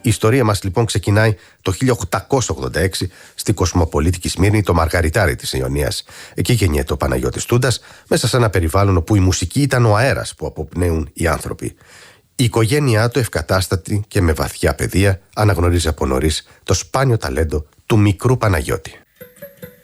Η ιστορία μας λοιπόν ξεκινάει το 1886 στη κοσμοπολίτικη Σμύρνη, το Μαργαριτάρι της Ιωνίας. Εκεί γεννιέται ο Παναγιώτης Τούντας, μέσα σε ένα περιβάλλον όπου η μουσική ήταν ο αέρας που αποπνέουν οι άνθρωποι. Η οικογένειά του, ευκατάστατη και με βαθιά παιδεία, αναγνωρίζει από νωρίς το σπάνιο ταλέντο του μικρού Παναγιώτη.